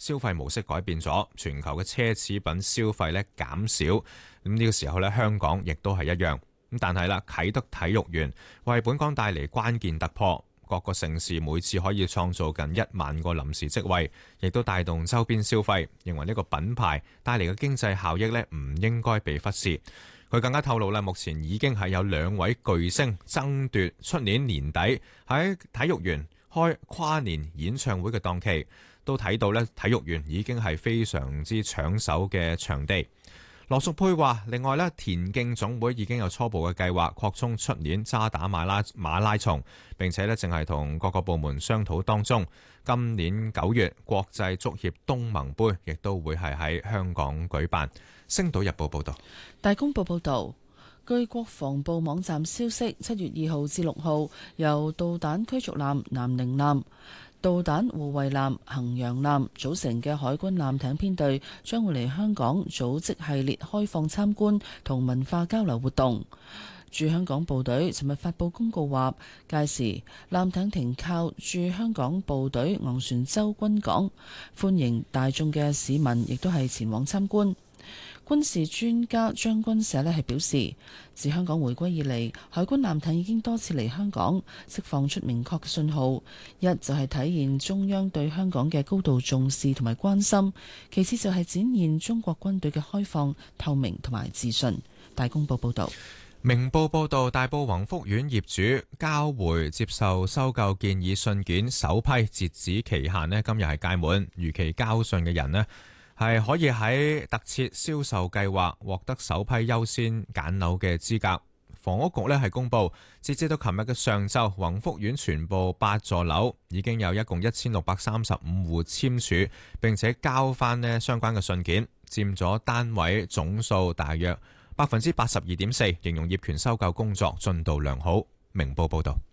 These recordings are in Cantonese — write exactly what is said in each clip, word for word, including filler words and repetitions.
消費模式改變咗，全球嘅奢侈品消費咧減少。咁呢個時候咧，香港亦都係一樣。咁但係啦，啟德體育園為本港帶嚟關鍵突破。各個城市每次可以創造近一萬個臨時職位，亦都帶動周邊消費。認為呢個品牌帶嚟嘅經濟效益呢，唔應該被忽視。佢更加透露咧，目前已經係有兩位巨星爭奪出年年底喺體育園開跨年演唱會嘅檔期，都睇到呢體育園已經係非常之搶手嘅場地。羅淑佩話：另外咧，田徑總會已經有初步嘅計劃擴充出年渣打馬拉馬拉松，並且咧淨係同各個部門商討當中。今年九月國際足協東盟杯亦都會係喺香港舉辦。星島日報報道。 大公報報道，據國防部網站消息，七月二號至六號由導彈驅逐艦南寧艦、導彈護衛艦衡陽艦組成嘅海軍艦艇編隊將會嚟香港組織系列開放參觀同文化交流活動。駐香港部隊尋日發布公告話，屆時艦艇停靠駐香港部隊昂船洲軍港，歡迎大眾嘅市民亦都係前往參觀。軍事專家張軍社呢係表示，自香港回歸以嚟，海軍艦艇已經多次嚟香港，釋放出明確嘅信號。一就係體現中央對香港嘅高度重視同埋關心，其次就係展現中國軍隊嘅開放、透明同埋自信。大公報報道。 明報報道，大埔宏福苑業主交回接受收購建議信件首批截止期限呢，今日係屆滿，逾期交信嘅人呢，係可以喺特設銷售計劃獲得首批優先揀樓嘅資格。房屋局呢係公佈，截至到琴日嘅上晝，宏福苑全部八座樓已經有一共一千六百三十五戶簽署，並且交翻呢相關嘅信件，佔咗單位總數大約百分之八十二點四，形容業權收購工作進度良好。明報報道。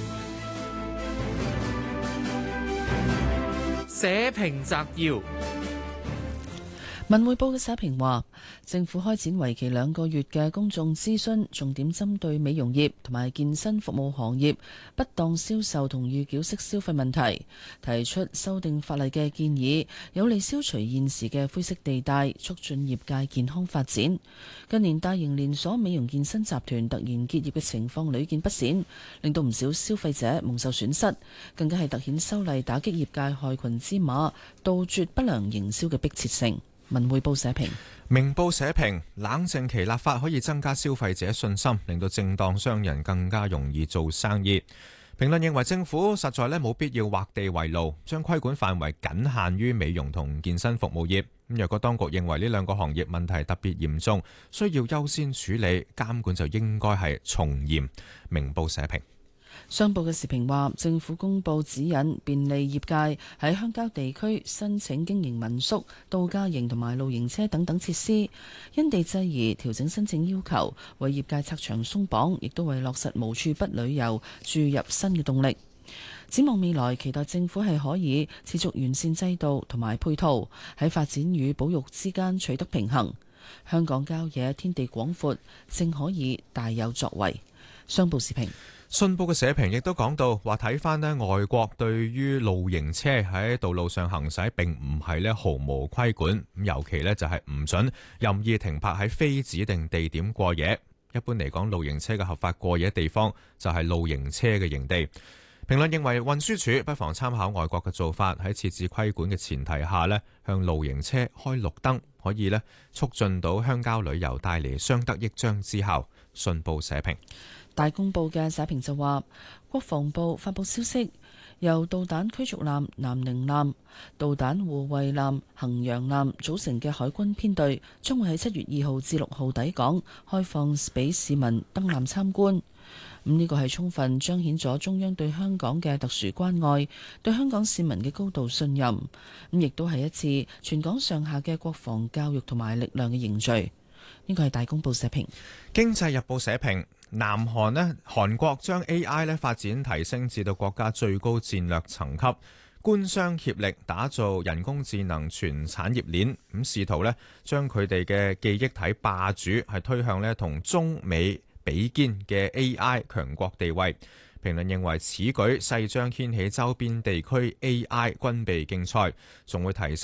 社評摘要。 文匯報嘅社評話，政府開展為期兩個月嘅公眾諮詢，重點針對美容業同埋健身服務行業不當銷售同預繳式消費問題，提出修訂法例嘅建議，有利消除現時嘅灰色地帶，促進業界健康發展。近年大型連鎖美容健身集團突然結業嘅情況屢見不鮮，令到唔少消費者蒙受損失，更加係凸顯修例打擊業界害群之馬，杜絕不良營銷嘅迫切性。文匯報社評。 明報社評，冷靜期立法可以增加消費者信心，令到正當商人更加容易做生意。評論認為政府實在咧冇必要劃地為牢，將規管範圍僅限於美容同健身服務業。咁若果當局認為呢兩個行業問題特別嚴重，需要優先處理，監管就應該係從嚴。明報社評。 商報嘅時評話，政府公布指引，便利業界喺鄉郊地區申請經營民宿、度假營同埋露營車等等設施，因地制宜調整申請要求，為業界拆牆鬆綁，亦都為落實無處不旅遊注入新嘅動力。展望未來，期待政府係可以持續完善制度同埋配套，喺發展與保育之間取得平衡。香港郊野天地廣闊，正可以大有作為。商報時評。 信報嘅社評亦都講到，話睇翻呢外國對於露營車喺道路上行駛並唔係呢毫無規管，咁尤其呢就係唔准任意停泊喺非指定地點過夜。一般嚟講，露營車嘅合法過夜地方就係露營車嘅營地。評論認為運輸署不妨參考外國嘅做法，喺設置規管嘅前提下呢，向露營車開綠燈，可以呢促進到鄉郊旅遊，帶嚟相得益彰之效。信報社評。 大公報嘅社評就話，國防部發佈消息，由導彈驅逐艦南寧艦、導彈護衛艦衡陽艦組成嘅海軍編隊，將會喺七月二號至六號抵港，開放俾市民登艦參觀。咁呢個係充分彰顯咗中央對香港嘅特殊關愛，對香港市民嘅高度信任。咁亦都係一次全港上下嘅國防教育同埋力量嘅凝聚。呢個係大公報社評。 經濟日報社評。南韓呢，韓國將 A I 呢發展提升至到國家最高戰略層級，官商協力打造人工智能全產業鏈，咁試圖呢將佢哋嘅記憶體霸主係推向呢同中美比肩嘅 A I 強國地位。評論認為此舉勢將掀起周邊地區 A I 軍備競賽，仲會提升